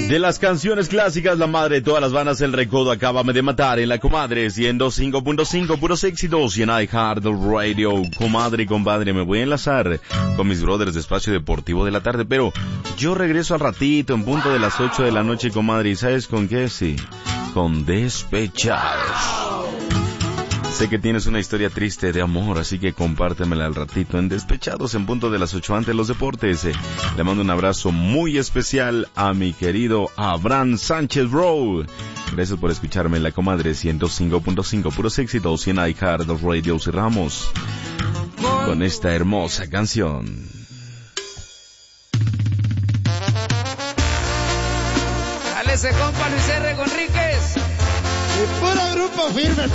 De las canciones clásicas, la madre de todas las bandas, El Recodo, Acábame de Matar en la Comadre 105.5, puros éxitos y en iHeart Radio. Comadre y compadre, me voy a enlazar con mis brothers de Espacio Deportivo de la tarde, pero yo regreso al ratito, en punto de las 8 de la noche, comadre. ¿Y sabes con qué? Sí, con Despechados. Sé que tienes una historia triste de amor, así que compártemela al ratito en Despechados, en punto de las 8 antes los deportes. Le mando un abrazo muy especial a mi querido Abraham Sánchez, bro. Gracias por escucharme en la Comadre 105.5, puros éxitos y en iHeart Radio. Cerramos con esta hermosa canción. Dale ese compa Luis R. Conríquez. Y puro grupo firme.